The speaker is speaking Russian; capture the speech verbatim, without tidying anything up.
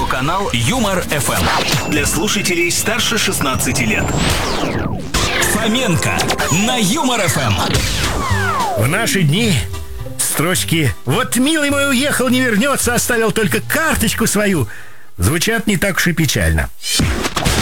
Радиоканал Юмор эф эм. Для слушателей старше шестнадцати лет. Фоменко на Юмор эф эм. В наши дни строчки «Вот милый мой уехал, не вернется, оставил только карточку свою» звучат не так уж и печально.